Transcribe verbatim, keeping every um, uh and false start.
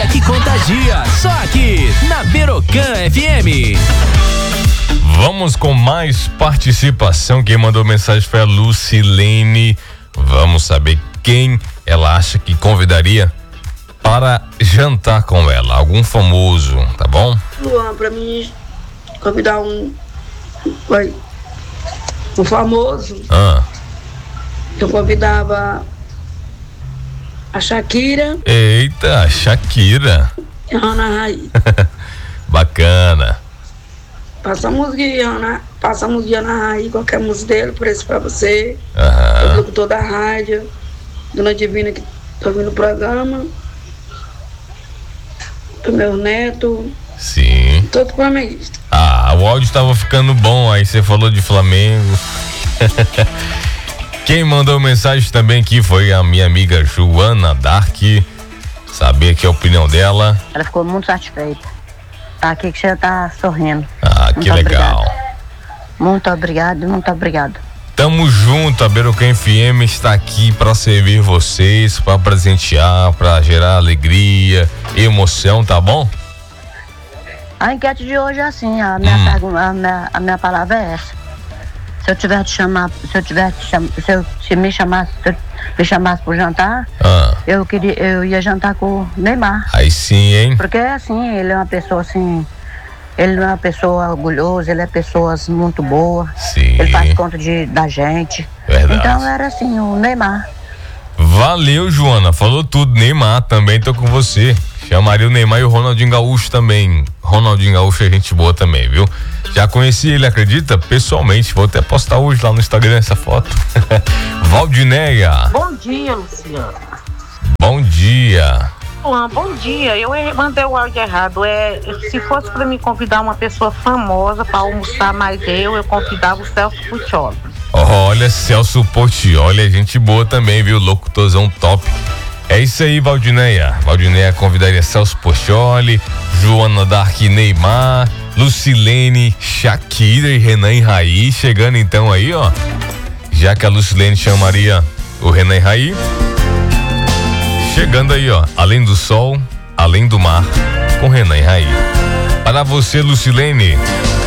alegria que contagia. Só aqui, na Berocan F M. Vamos com mais participação. Quem mandou mensagem foi a Lucilene. Vamos saber quem ela acha que convidaria para jantar com ela. Algum famoso, tá bom? Luan, pra mim convidar um. Vai. Um famoso. Ah. Eu convidava a Shakira. Eita, Shakira. E a Ana Raí. Bacana. Passa a música de Ana, passa a música de Ana Raí, qualquer música dele, por isso pra você. Aham. O locutor da rádio, Dona Divina, que tá ouvindo o programa. Pro meu neto. Sim. Todo flamenguista. Ah, o áudio estava ficando bom, aí você falou de Flamengo. Quem mandou mensagem também aqui foi a minha amiga Joana Dark. Saber aqui a opinião dela. Ela ficou muito satisfeita. Tá aqui que você tá sorrindo. Ah, muito que legal. Obrigado. Muito obrigado, muito obrigado. Tamo junto, a Berocan F M está aqui para servir vocês, para presentear, para gerar alegria, emoção, tá bom? A enquete de hoje é assim, a minha, hum. pergunta, a minha, a minha palavra é essa. Se eu tiver te chamar, se eu tiver te cham, se, eu, se me chamasse, se eu me chamasse pro jantar, ah. eu queria, eu ia jantar com o Neymar. Aí sim, hein? Porque assim, ele é uma pessoa assim, ele não é uma pessoa orgulhosa, ele é pessoa muito boa. Sim. Ele faz conta de, da gente. Verdade. Então era assim, o Neymar. Valeu, Joana, falou tudo. Neymar, também tô com você. Chamaria o Neymar e o Ronaldinho Gaúcho também. Ronaldinho Gaúcho é gente boa também, viu? Já conheci ele, acredita? Pessoalmente, vou até postar hoje lá no Instagram essa foto. Valdineia. Bom dia, Luciana. Bom dia. Luan, bom dia. Eu mandei o áudio errado. É, se fosse para me convidar uma pessoa famosa para almoçar mais eu, eu convidava o Celso Portiolli. Olha, Celso Portiolli é gente boa também, viu? Locutorzão top. É isso aí, Valdineia. Valdineia convidaria Celso Portiolli, Joana Dark, Neymar, Lucilene, Shakira e Renan Raí. Chegando então aí, ó. Já que a Lucilene chamaria o Renan Raí. Chegando aí, ó. Além do sol, além do mar, com Renan Raí. Para você, Lucilene,